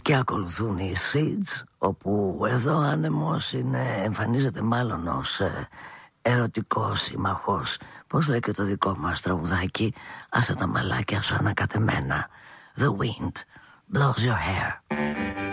Και ακολουθούν οι Seeds, όπου εδώ άνεμος εμφανίζεται μάλλον ως ερωτικός συμμαχός. Πώς λέει και το δικό μας τραγουδάκι, άσε τα μαλάκια σου ανακατεμένα. The wind blows your hair.